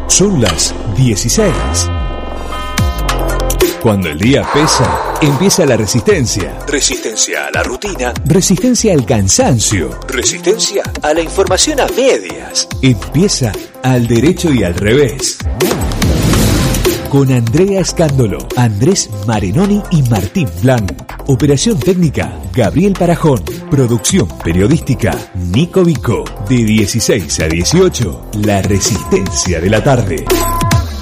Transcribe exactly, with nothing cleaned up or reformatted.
Son las dieciséis. Cuando el día pesa, empieza la resistencia. Resistencia a la rutina. Resistencia al cansancio. Resistencia a la información a medias. Empieza Al Derecho y al Revés. Con Andrea Escándolo, Andrés Marenoni y Martín Blanc. Operación técnica, Gabriel Parajón. Producción periodística, Nico Vico. De dieciséis a dieciocho, la resistencia de la tarde.